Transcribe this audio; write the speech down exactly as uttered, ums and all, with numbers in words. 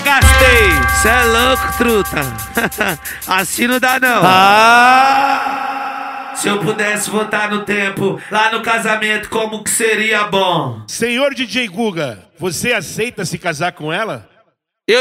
gastei. Cê é louco, truta. Assim não dá não. Ah! Se eu pudesse voltar no tempo, lá no casamento, como que seria bom? Senhor D J Guga, você aceita se casar com ela?